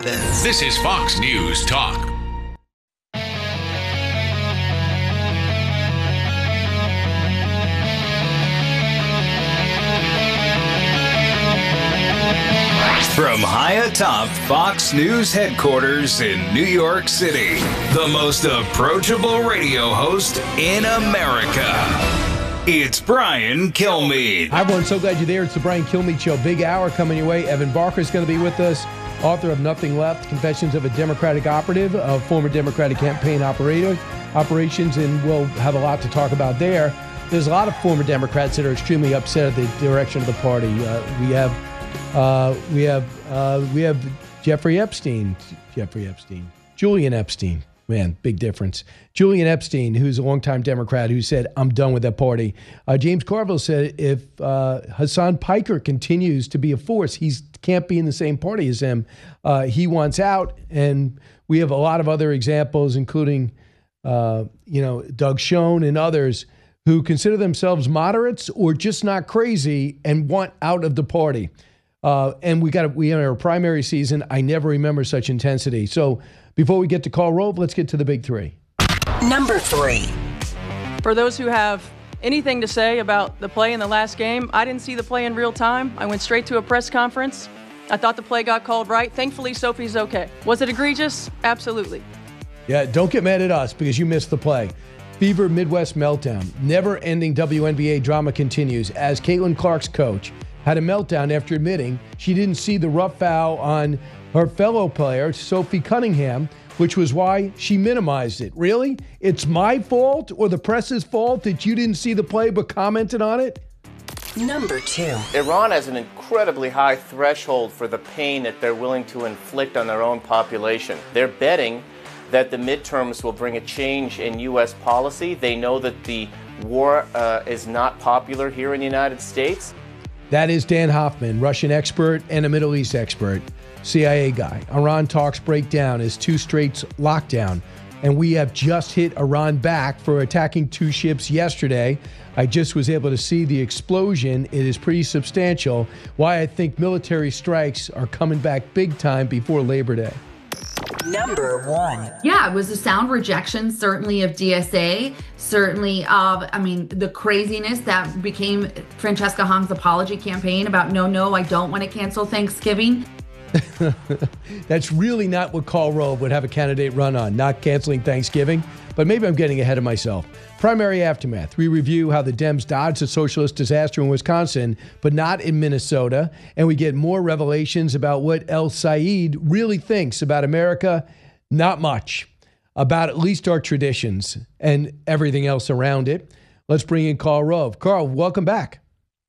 This is Fox News Talk. From high atop Fox News headquarters in New York City, the most approachable radio host in America. It's Brian Kilmeade. Hi, everyone. So glad you're there. It's the Brian Kilmeade Show. Big hour coming your way. Evan Barker is going to be with us, author of Nothing Left, Confessions of a Democratic Operative, of former Democratic campaign operations, and we'll have a lot to talk about there. There's a lot of former Democrats that are extremely upset at the direction of the party. We have Jeffrey Epstein, Julian Epstein. Man, big difference. Julian Epstein, who's a longtime Democrat, who said, I'm done with that party. James Carville said if Hassan Piker continues to be a force, he can't be in the same party as him. He wants out. And we have a lot of other examples, including, Doug Schoen and others who consider themselves moderates or just not crazy and want out of the party. And we are a primary season. I never remember such intensity. So before we get to Karl Rove, let's get to the big three. Number 3. For those who have anything to say about the play in the last game, I didn't see the play in real time. I went straight to a press conference. I thought the play got called right. Thankfully, Sophie's okay. Was it egregious? Absolutely. Yeah, don't get mad at us because you missed the play. Fever Midwest meltdown. Never-ending WNBA drama continues as Caitlin Clark's coach had a meltdown after admitting she didn't see the rough foul on her fellow player, Sophie Cunningham, which was why she minimized it. Really? It's my fault or the press's fault that you didn't see the play but commented on it? Number 2. Iran has an incredibly high threshold for the pain that they're willing to inflict on their own population. They're betting that the midterms will bring a change in U.S. policy. They know that the war is not popular here in the United States. That is Dan Hoffman, Russian expert and a Middle East expert, CIA guy. Iran talks break down as two straits lockdown. And we have just hit Iran back for attacking 2 ships yesterday. I just was able to see the explosion. It is pretty substantial. Why I think military strikes are coming back big time before Labor Day. Number 1. Yeah, it was a sound rejection, certainly of DSA, certainly of, the craziness that became Francesca Hong's apology campaign about no, I don't want to cancel Thanksgiving. That's really not what Karl Rove would have a candidate run on, not canceling Thanksgiving. But maybe I'm getting ahead of myself. Primary aftermath. We review how the Dems dodged a socialist disaster in Wisconsin, but not in Minnesota. And we get more revelations about what El Said really thinks about America. Not much. About at least our traditions and everything else around it. Let's bring in Karl Rove. Karl, welcome back.